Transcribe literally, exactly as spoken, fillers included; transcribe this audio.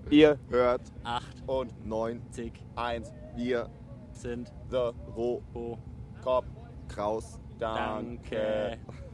Ihr hört acht und neun, zig eins. Wir sind The Ro Bo. Cop Kraus. Danke. Danke.